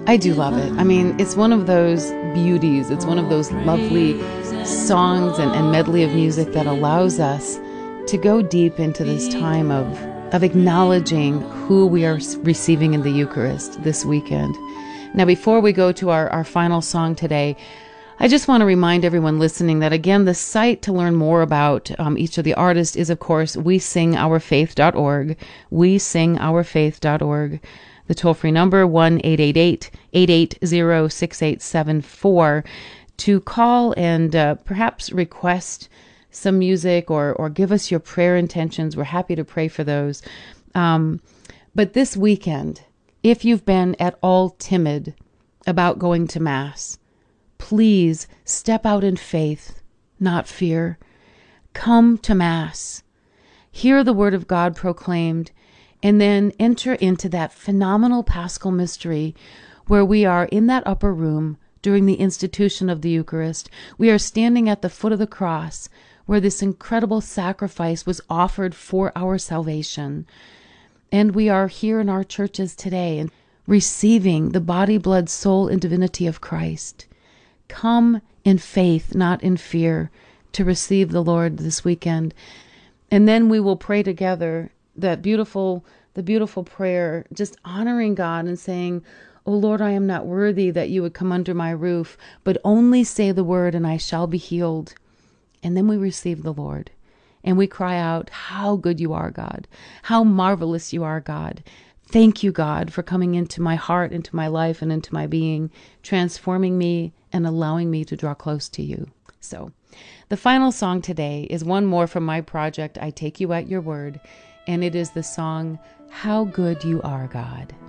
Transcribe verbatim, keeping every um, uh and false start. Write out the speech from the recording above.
I do love it. I mean, it's one of those beauties. It's one of those lovely songs and, and medley of music that allows us to go deep into this time of, of acknowledging who we are receiving in the Eucharist this weekend. Now, before we go to our, our final song today, I just want to remind everyone listening that, again, the site to learn more about um, each of the artists is, of course, we sing our faith dot org, we sing our faith dot org. The toll-free number, one eight eight eight, eight eight zero, six eight seven four, to call and uh, perhaps request some music or, or give us your prayer intentions. We're happy to pray for those. Um, but this weekend, if you've been at all timid about going to Mass, please step out in faith, not fear. Come to Mass. Hear the Word of God proclaimed, and then enter into that phenomenal Paschal mystery where we are in that upper room during the institution of the Eucharist. We are standing at the foot of the cross where this incredible sacrifice was offered for our salvation. And we are here in our churches today and receiving the body, blood, soul, and divinity of Christ. Come in faith, not in fear, to receive the Lord this weekend. And then we will pray together that beautiful, the beautiful prayer, just honoring God and saying, "O Lord, I am not worthy that you would come under my roof, but only say the word and I shall be healed." And then we receive the Lord and we cry out, "How good you are, God. How marvelous you are, God. Thank you, God, for coming into my heart, into my life, and into my being, transforming me and allowing me to draw close to you." So the final song today is one more from my project, I Take You at Your Word, and it is the song, "How Good You Are, God."